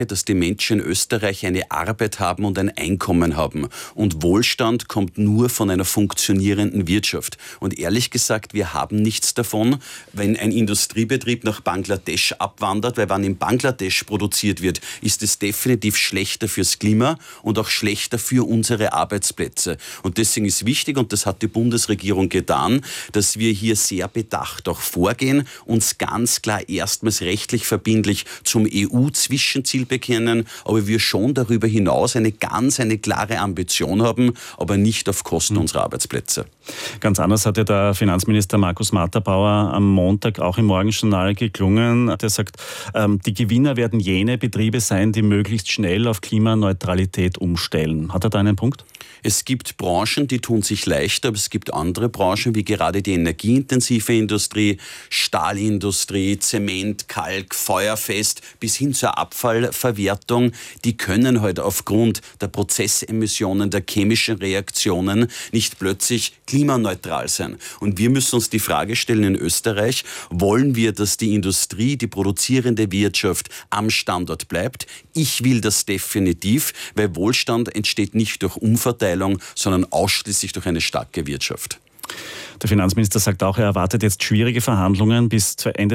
dass die Menschen in Österreich eine Arbeit haben und ein Einkommen haben. Und Wohlstand kommt nur von einer funktionierenden Wirtschaft. Und ehrlich gesagt, wir haben nichts davon, wenn ein Industriebetrieb nach Bangladesch abwandert, weil wenn in Bangladesch produziert wird, ist es definitiv schlechter fürs Klima und auch schlechter für unsere Arbeitsplätze. Und deswegen ist wichtig, und das hat die Bundesregierung getan, dass wir hier sehr bedacht auch vorgehen, uns ganz klar erstmals rechtlich verbindlich zum EU-Zwischenziel bekennen, aber wir schon darüber hinaus eine klare Ambition haben, aber nicht auf Kosten unserer Arbeitsplätze. Ganz anders hat ja der Finanzminister Markus Matterbauer am Montag auch im Morgenjournal geklungen. Der sagt, die Gewinner werden jene Betriebe sein, die möglichst schnell auf Klimaneutralität umstellen. Hat er da einen Punkt? Es gibt Branchen, die tun sich leichter, aber es gibt andere Branchen, wie gerade die energieintensive Industrie, Stahlindustrie, Zement, Kalk, Feuerfest bis hin zur Abfallverwertung. Die können halt aufgrund der Prozessemissionen, der chemischen Reaktionen nicht plötzlich klimaneutral sein. Und wir müssen uns die Frage stellen in Österreich, wollen wir, dass die Industrie, die produzierende Wirtschaft am Standort bleibt? Ich will das definitiv, weil Wohlstand entsteht nicht durch Umverteilung, sondern ausschließlich durch eine starke Wirtschaft. Der Finanzminister sagt auch, er erwartet jetzt schwierige Verhandlungen. Bis Ende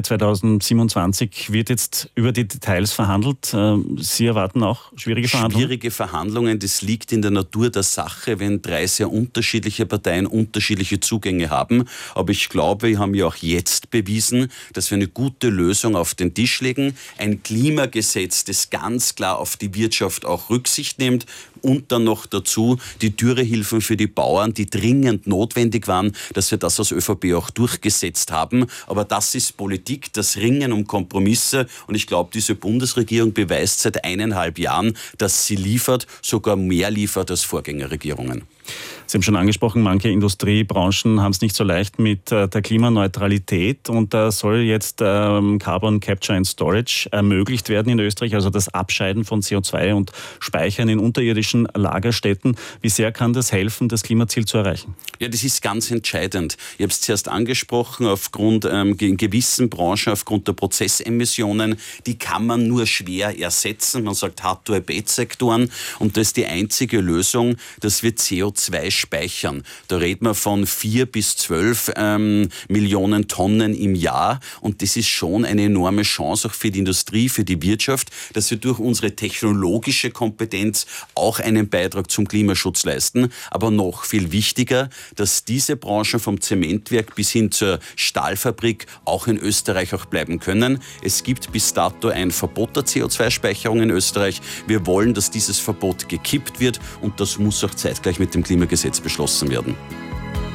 2027 wird jetzt über die Details verhandelt. Sie erwarten auch schwierige Verhandlungen? Schwierige Verhandlungen, das liegt in der Natur der Sache, wenn drei sehr unterschiedliche Parteien unterschiedliche Zugänge haben. Aber ich glaube, wir haben ja auch jetzt bewiesen, dass wir eine gute Lösung auf den Tisch legen. Ein Klimagesetz, das ganz klar auf die Wirtschaft auch Rücksicht nimmt. Und dann noch dazu die Dürrehilfen für die Bauern, die dringend notwendig waren, dass wir das als ÖVP auch durchgesetzt haben. Aber das ist Politik, das Ringen um Kompromisse. Und ich glaube, diese Bundesregierung beweist seit 1,5 Jahren, dass sie liefert, sogar mehr liefert als Vorgängerregierungen. Sie haben schon angesprochen, manche Industriebranchen haben es nicht so leicht mit der Klimaneutralität und da soll jetzt Carbon Capture and Storage ermöglicht werden in Österreich, also das Abscheiden von CO2 und Speichern in unterirdischen Lagerstätten. Wie sehr kann das helfen, das Klimaziel zu erreichen? Ja, das ist ganz entscheidend. Ich habe es zuerst angesprochen, aufgrund in gewissen Branchen, aufgrund der Prozessemissionen, die kann man nur schwer ersetzen. Man sagt Hard-to-Abate-Sektoren und das ist die einzige Lösung, dass wir CO2 speichern. Da reden wir von 4 bis 12 Millionen Tonnen im Jahr und das ist schon eine enorme Chance auch für die Industrie, für die Wirtschaft, dass wir durch unsere technologische Kompetenz auch einen Beitrag zum Klimaschutz leisten. Aber noch viel wichtiger, dass diese Branchen vom Zementwerk bis hin zur Stahlfabrik auch in Österreich auch bleiben können. Es gibt bis dato ein Verbot der CO2-Speicherung in Österreich. Wir wollen, dass dieses Verbot gekippt wird und das muss auch zeitgleich mit dem Klimagesetz beschlossen werden.